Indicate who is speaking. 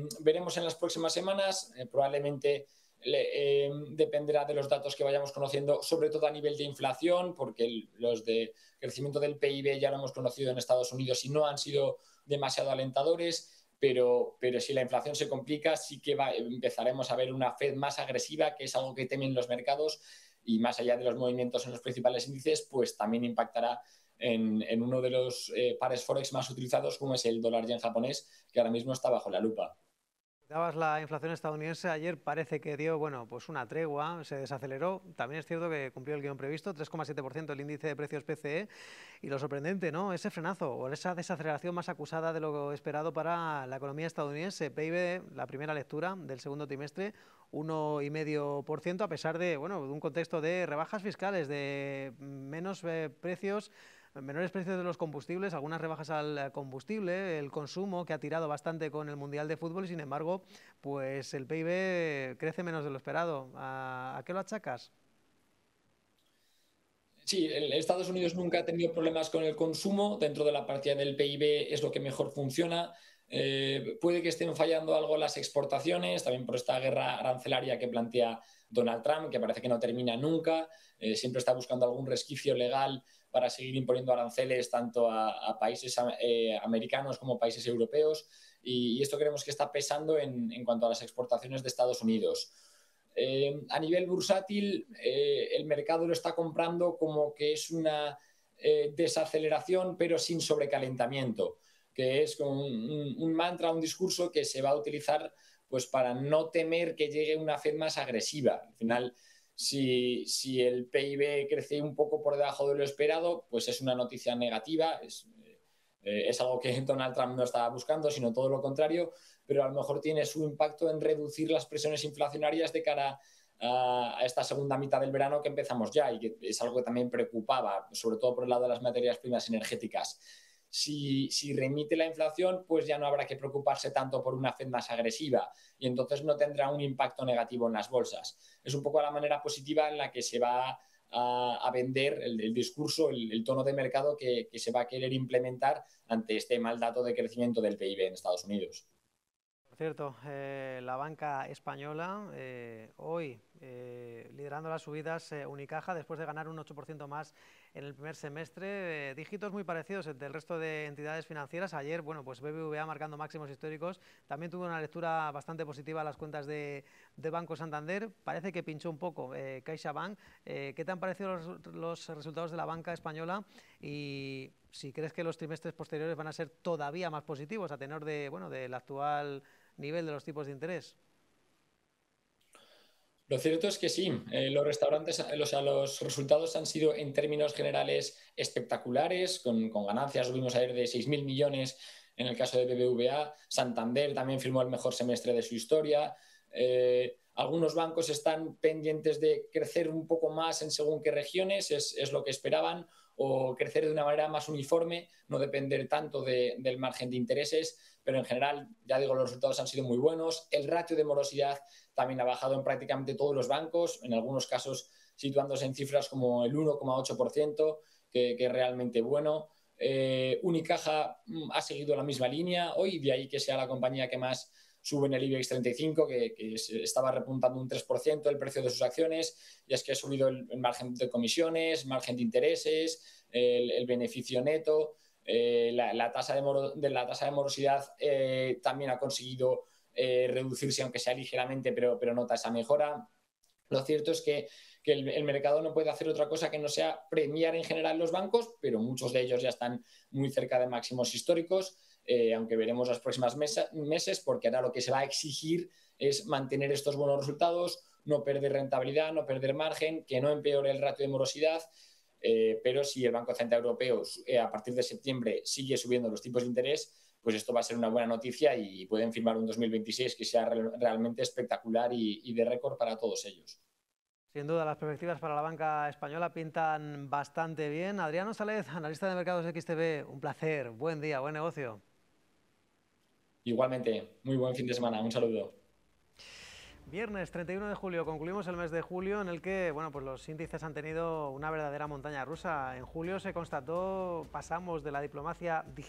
Speaker 1: veremos en las próximas semanas, probablemente dependerá de los datos que vayamos conociendo, sobre todo a nivel de inflación, porque los de crecimiento del PIB ya lo hemos conocido en Estados Unidos y no han sido demasiado alentadores. Pero si la inflación se complica, sí que empezaremos a ver una Fed más agresiva, que es algo que temen los mercados, y más allá de los movimientos en los principales índices, pues también impactará en uno de los pares Forex más utilizados, como es el dólar yen japonés, que ahora mismo está bajo la lupa.
Speaker 2: Dabas la inflación estadounidense ayer, parece que dio, bueno, pues una tregua, se desaceleró. También es cierto que cumplió el guión previsto, 3,7% el índice de precios PCE. Y lo sorprendente, ¿no? Ese frenazo o esa desaceleración más acusada de lo esperado para la economía estadounidense. PIB, la primera lectura del segundo trimestre, 1,5%, a pesar de, bueno, de un contexto de rebajas fiscales, de menos precios, menores precios de los combustibles, algunas rebajas al combustible, el consumo que ha tirado bastante con el Mundial de Fútbol y sin embargo, pues el PIB crece menos de lo esperado. ¿A qué lo achacas?
Speaker 1: Sí, Estados Unidos nunca ha tenido problemas con el consumo. Dentro de la partida del PIB es lo que mejor funciona. Puede que estén fallando algo las exportaciones, también por esta guerra arancelaria que plantea Donald Trump, que parece que no termina nunca. Siempre está buscando algún resquicio legal para seguir imponiendo aranceles tanto a países americanos como países europeos. Y esto creemos que está pesando en cuanto a las exportaciones de Estados Unidos. A nivel bursátil, el mercado lo está comprando como que es una desaceleración, pero sin sobrecalentamiento, que es como un mantra, un discurso que se va a utilizar pues, para no temer que llegue una Fed más agresiva. Al final, si el PIB crece un poco por debajo de lo esperado, pues es una noticia negativa, es algo que Donald Trump no estaba buscando, sino todo lo contrario, pero a lo mejor tiene su impacto en reducir las presiones inflacionarias de cara a esta segunda mitad del verano que empezamos ya y que es algo que también preocupaba, sobre todo por el lado de las materias primas energéticas. Si remite la inflación, pues ya no habrá que preocuparse tanto por una Fed más agresiva y entonces no tendrá un impacto negativo en las bolsas. Es un poco la manera positiva en la que se va a vender el discurso, el tono de mercado que se va a querer implementar ante este mal dato de crecimiento del PIB en Estados Unidos.
Speaker 2: Por cierto, la banca española hoy liderando las subidas, Unicaja, después de ganar un 8% más en el primer semestre, dígitos muy parecidos del resto de entidades financieras. Ayer, bueno, pues BBVA marcando máximos históricos, también tuvo una lectura bastante positiva a las cuentas de Banco Santander, parece que pinchó un poco CaixaBank. ¿Qué te han parecido los resultados de la banca española y si crees que los trimestres posteriores van a ser todavía más positivos a tenor de, bueno, del actual nivel de los tipos de interés?
Speaker 1: Lo cierto es que sí, los restaurantes, los resultados han sido en términos generales espectaculares, con ganancias, subimos ayer de 6.000 millones en el caso de BBVA, Santander también firmó el mejor semestre de su historia, algunos bancos están pendientes de crecer un poco más en según qué regiones, es lo que esperaban, o crecer de una manera más uniforme, no depender tanto del margen de intereses, pero en general, ya digo, los resultados han sido muy buenos, el ratio de morosidad también ha bajado en prácticamente todos los bancos, en algunos casos situándose en cifras como el 1,8%, que es realmente bueno. Unicaja ha seguido la misma línea hoy, de ahí que sea la compañía que más sube en el IBEX 35, que estaba repuntando un 3% el precio de sus acciones, y es que ha subido el margen de comisiones, margen de intereses, el beneficio neto, la tasa la tasa de morosidad también ha conseguido reducirse, aunque sea ligeramente, pero nota esa mejora. Lo cierto es que el mercado no puede hacer otra cosa que no sea premiar en general los bancos, pero muchos de ellos ya están muy cerca de máximos históricos, aunque veremos los próximos meses, porque ahora lo que se va a exigir es mantener estos buenos resultados, no perder rentabilidad, no perder margen, que no empeore el ratio de morosidad. Pero si el Banco Central Europeo a partir de septiembre sigue subiendo los tipos de interés, pues esto va a ser una buena noticia y pueden firmar un 2026 que sea realmente espectacular y de récord para todos ellos.
Speaker 2: Sin duda, las perspectivas para la banca española pintan bastante bien. Adriano Salez, analista de mercados XTB, un placer, buen día, buen negocio.
Speaker 1: Igualmente, muy buen fin de semana. Un saludo.
Speaker 2: Viernes 31 de julio, concluimos el mes de julio en el que, bueno, pues los índices han tenido una verdadera montaña rusa. En julio se constató, pasamos de la diplomacia digital